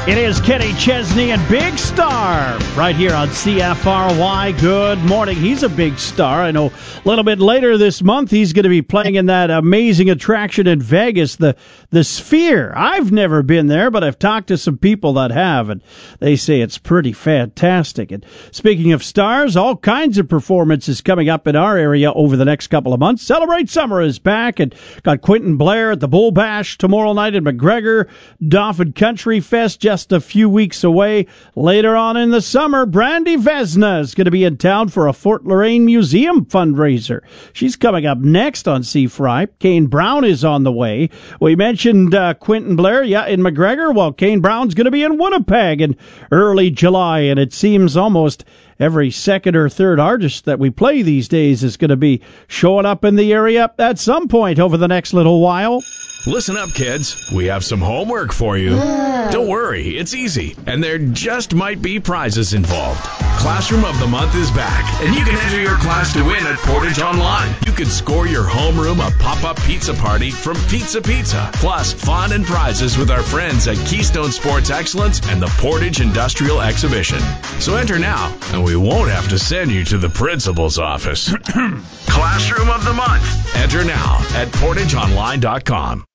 It is Kenny Chesney and Big Star right here on CFRY. Good morning. He's a big star. I know a little bit later this month he's going to be playing in that amazing attraction in Vegas, the Sphere. I've never been there, but I've talked to some people that have, and they say it's pretty fantastic. And speaking of stars, all kinds of performances coming up in our area over the next couple of months. Celebrate Summer is back, and got Quentin Blair at the Bull Bash tomorrow night in McGregor. Dauphin Country Fest just a few weeks away. Later on in the summer, Brandy Vesna is going to be in town for a Fort Loraine Museum fundraiser. She's coming up next on C-Fry. Kane Brown is on the way. We mentioned Quentin Blair, in McGregor. Well, Kane Brown's going to be in Winnipeg in early July, and it seems almost every second or third artist that we play these days is going to be showing up in the area at some point over the next little while. Listen up, kids. We have some homework for you. Don't worry, it's easy, and there just might be prizes involved. Classroom of the Month is back, and you can enter your class to win at Portage Online. You can score your homeroom a pop-up pizza party from Pizza Pizza, plus fun and prizes with our friends at Keystone Sports Excellence and the Portage Industrial Exhibition. So enter now, and we won't have to send you to the principal's office. Classroom of the Month. Enter now at portageonline.com.